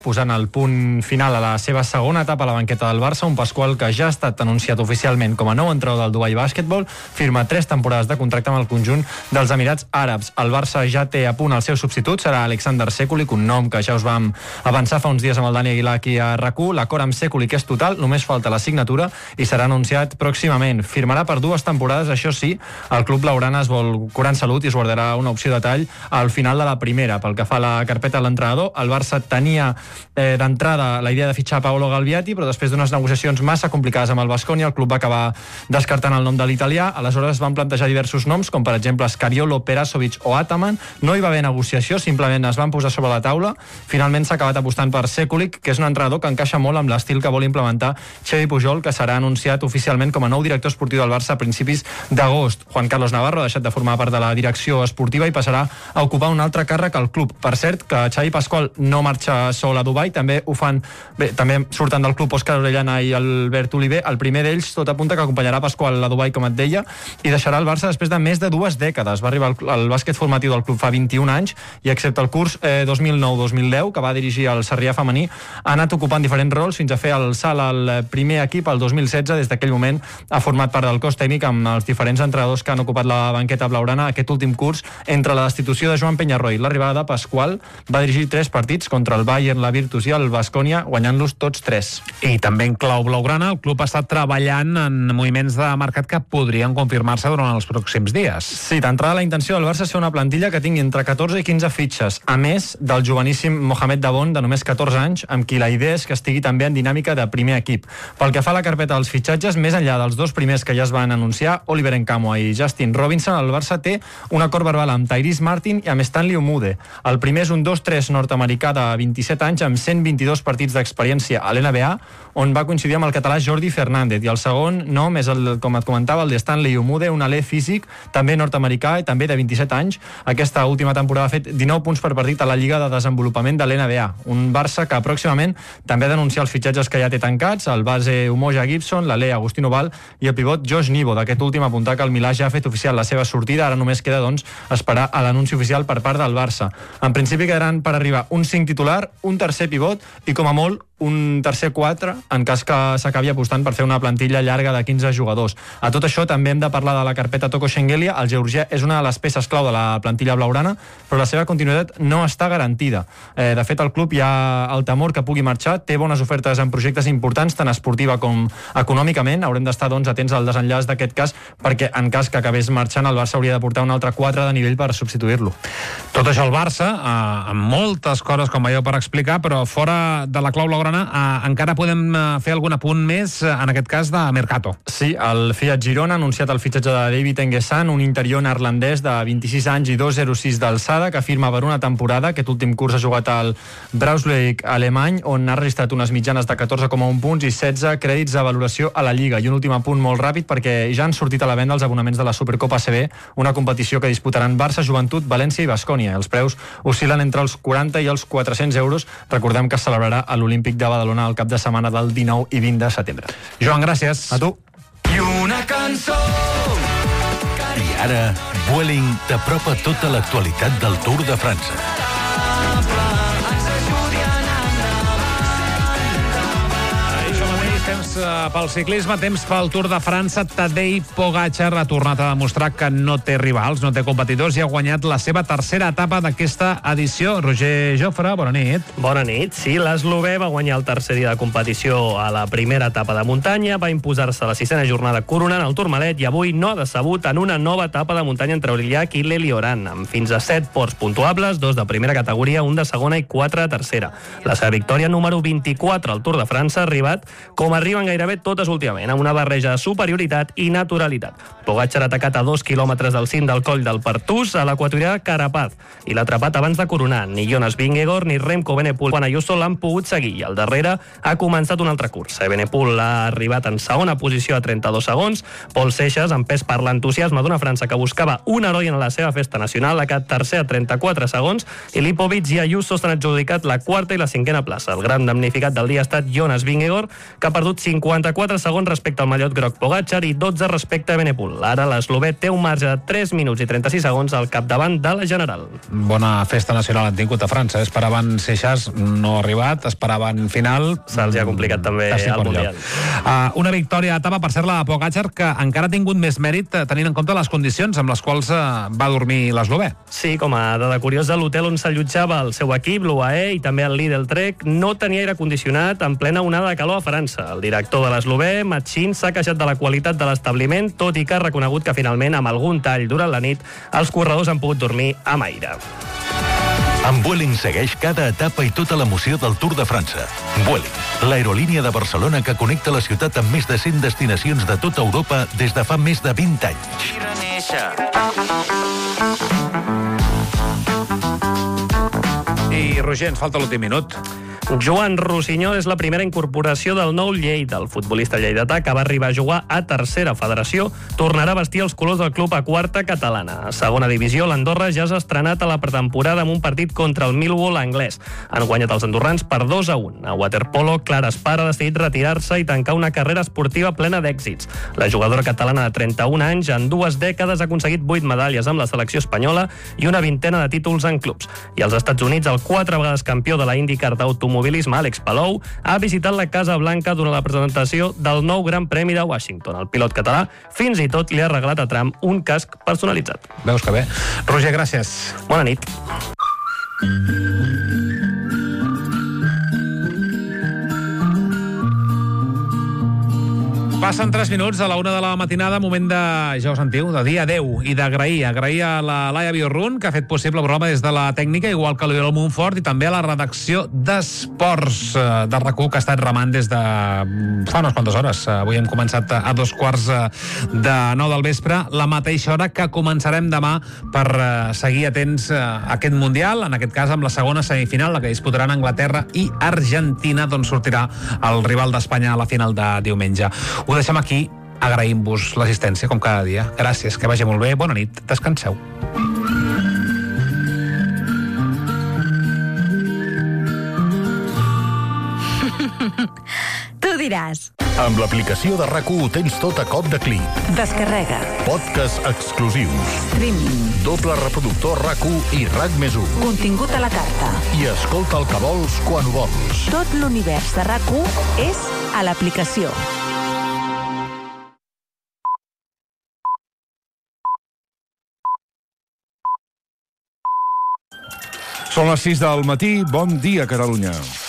posant el punt final a la seva segona etapa a la banqueta del Barça, un Pasqual que ja ha estat anunciat oficialment com a nou entrenador del Dubai Basketball, firma 3 temporades de contracte amb el conjunt dels Emirats Àrabs. El Barça ja té a punt el seu substitut, serà Alexander Sekulic, un nom que ja us vam avançar fa uns dies amb el Dani Aguilar aquí a RAC1. L'acord amb Sekulic és total, només falta la signatura i serà anunciat pròximament. Firmarà per 2 temporades, això sí, el club blaugrana es vol curar en salut i es guardarà una opció de tall al final de la primera. Pel que fa a la carpeta de l'entrenador, el Barça tenia d'entrada la idea de fitxar Paolo Galviati, però després d'unes negociacions massa complicades amb el Baskonia, el club va acabar descartant el nom de l'italià. Aleshores es van plantejar diversos noms, com per exemple Scariolo, Perasovic o Ataman. No hi va haver negociació, simplement es van posar sobre la taula. Finalment s'ha acabat apostant per Sekulic, que és un entrenador que encaixa molt amb l'estil que vol implementar Xavi Pujol, que serà anunciat oficialment com a nou director esportiu del Barça a principis d'agost. Juan Carlos Navarro ha deixat de formar part de la direcció esportiva i passarà a ocupar un altre càrrec al club. Per cert, que Xavi Pasqual no marxa sol a Dubai, també ho fan, també surten del club Òscar Orellana i Albert Oliver. El primer d'ells tot apunta que acompanyarà Pasqual a Dubai, com et deia, i deixarà el Barça després de més de 2 dècades. Va arribar al bàsquet formatiu del club fa 21 anys i excepte el curs 2009-2010, que va dirigir el Sarrià femení, ha anat ocupant diferents rols fins a fer el salt al primer equip el 2016. Des d'aquell moment ha format part del cos tècnic amb els diferents entrenadors que han ocupat la banqueta blaugrana aquest últim curs. Entre la destitució de Joan Peñarroy i l'arribada de Pasqual, va dirigir 3 partits contra el Bayern, la Virtus i el Baskonia, guanyant-los tots 3. I també en clau blaugrana, el club ha estat treballant en moviments de mercat que podrien confirmar-se durant els pròxims dies. Sí, d'entrada la intenció del Barça és fer una plantilla que tingui entre 14 i 15 fitxes, a més del joveníssim Mohamed Dabon, de només 14 anys, amb qui la idea és que estigui també en dinàmica de primer equip. Pel que fa a la carpeta dels fitxatges, més enllà dels 2 primers que ja es van anunciar, Oliver Nkamo i Justin Robinson, el Barça té un acord verbal amb Tyrese Martin i amb Stanley Umude. El primer és un 2-3 nord-americà de 27 anys amb 122 partits d'experiència a l'NBA, on va coincidir amb el català Jordi Fernández, i el segon nom és, com et comentava, el de Stanley Umude, un alè físic, també nord-americà i també de 27 anys. Aquesta última temporada ha fet 19 punts per partit a la Lliga de Desenvolupament de l'NBA. Un Barça que pròximament també ha d'anunciar els fitxatges que ja té tancats, el base Umoja Gibson, l'alè Agustín Oval i el pivot Josh Nibo. D'aquest últim apuntar que el Milà ja ha fet oficial la seva sortida, ara només queda doncs esperar a l'anunci oficial per part del Barça. En principi quedaran per arribar un 5 titular, un tercer pivot i com a molt un tercer 4 en cas que s'acabi apostant per fer una plantilla llarga de 15 jugadors. A tot això també hem de parlar de la carpeta Toko Shengelia. El georgià és una de les peces clau de la plantilla blaugrana, però la seva continuïtat no està garantida. De fet, el club hi ha el temor que pugui marxar, té bones ofertes en projectes importants, tant esportiva com econòmicament. Haurem d'estar doncs atents al desenllaç d'aquest cas, perquè en cas que acabés marxant, el Barça hauria de portar un altre 4 de nivell per substituir-lo. Tot això el Barça, amb moltes coses, com veieu, per explicar, però fora de la clau blaugrana encara podem fer algun apunt més, en aquest cas de Mercato. Sí, el Fiat Girona ha anunciat el fitxatge de David Engesan, un interior neerlandès de 26 anys i 2,06 d'alçada, que firma per una temporada. Aquest últim curs ha jugat al Braunschweig alemany, on ha registrat unes mitjanes de 14,1 punts i 16 crèdits de valoració a la Lliga. I un últim apunt molt ràpid, perquè ja han sortit a la venda els abonaments de la Supercopa ACB, una competició que disputaran Barça, Joventut, València i Baskonia. Els preus oscil·len entre els 40 i els 400 euros. Recordem que es celebrarà a l'Olímpic de Badalona el cap de setmana del 19 i 20 de setembre. Joan, gràcies. A tu. I una cançó. I ara, Vueling t'apropa tota l'actualitat del Tour de França. Temps pel ciclisme, temps pel Tour de França. Tadej Pogačar ha tornat a demostrar que no té rivals, no té competidors i ha guanyat la seva tercera etapa d'aquesta edició. Roger Jofre, bona nit. Bona nit. Sí, l'eslovè va guanyar el tercer dia de competició a la primera etapa de muntanya, va imposar-se a la 6a jornada coronant el Tourmalet i avui no ha decebut en una nova etapa de muntanya entre Aurillac i l'Elioran, amb fins a 7 ports puntuables, 2 de primera categoria, 1 de segona i 4 de tercera. La seva victòria número 24 al Tour de França ha arribat com arriben gairebé totes últimament, amb una barreja de superioritat i naturalitat. Pogačar ha atacat a 2 quilòmetres del cim del coll del Pertús a l'equatorià Carapaz i l'ha atrapat abans de coronar. Ni Jonas Vingegaard ni Remco Evenepoel quan Ayuso l'han pogut seguir i al darrere ha començat una altra cursa. Evenepoel ha arribat en segona posició a 32 segons. Pol Seixas, empès per l'entusiasme d'una França que buscava un heroi en la seva festa nacional, ha quedat tercer a 34 segons i Lipovic i Ayuso s'han adjudicat la quarta i la cinquena plaça. El gran damnificat del dia ha estat Jonas Vingegaard, que ha perdut 54 segons respecte al mallot groc Pogačar i 12 respecte a Benepul. Ara l'eslovè té un marge de 3 minuts i 36 segons al capdavant de la general. Bona festa nacional han tingut a França. Esperaven Seixas, no ha arribat, esperaven final. Se'ls ha complicat també el Mundial. Una victòria a etapa, per cert, la de Pogačar, que encara ha tingut més mèrit tenint en compte les condicions amb les quals va dormir l'eslovè. Sí, com a dada curiosa, l'hotel on s'allotjava el seu equip, l'UAE, i també el Lidl Trek, no tenia aire condicionat en plena onada de calor a França. El director de l'eslovè, Matxin, s'ha queixat de la qualitat de l'establiment, tot i que ha reconegut que finalment, amb algun tall durant la nit, els corredors han pogut dormir amb aire. Amb Vueling segueix cada etapa i tota l'emoció del Tour de França. Vueling, l'aerolínia de Barcelona que connecta la ciutat amb més de 100 destinacions de tota Europa des de fa més de 20 anys. I, Roger, ens falta l'últim minut. Joan Rossinyol és la primera incorporació del nou Lleida. El futbolista lleidatà, que va arribar a jugar a tercera federació, tornarà a vestir els colors del club a quarta catalana. A segona divisió, l'Andorra ja s'ha estrenat a la pretemporada amb un partit contra el Millwall anglès. Han guanyat els andorrans per 2-1. A waterpolo, Clara Espar ha decidit retirar-se i tancar una carrera esportiva plena d'èxits. La jugadora catalana de 31 anys en 2 dècades ha aconseguit 8 medalles amb la selecció espanyola i una vintena de títols en clubs. I als Estats Units, el 4 vegades campió de la IndyCar d'automobilisme, Àlex Palou, ha visitat la Casa Blanca durant la presentació del nou Gran Premi de Washington. El pilot català fins i tot li ha regalat a Trump un casc personalitzat. Veus que bé. Roger, gràcies. Bona nit. Passen 3 minuts a la 1 de la matinada, moment de, ja ho sentiu, de dir adeu i d'agrair. Agrair a la Laia Biorrun, que ha fet possible el programa des de la tècnica, igual que l'Oriol Montfort, i també a la redacció d'Esports de RAC1, que ha estat remant des de fa unes quantes hores. Avui hem començat a 8:45 del vespre, la mateixa hora que començarem demà per seguir atents a aquest Mundial, en aquest cas amb la segona semifinal, la que disputaran Anglaterra i Argentina, d'on sortirà el rival d'Espanya a la final de diumenge. Ho deixem aquí, agraïm-vos l'assistència, com cada dia. Gràcies, que vagi molt bé, bona nit, descanseu. Tu diràs. Amb l'aplicació de RAC1 ho tens tot a cop de clic. Descarrega. Podcasts exclusius. Streaming. Doble reproductor RAC1 i RAC+1. Contingut a la carta. I escolta el que vols quan ho vols. Tot l'univers de RAC1 és a l'aplicació. Són les 6 del matí. Bon dia, Catalunya.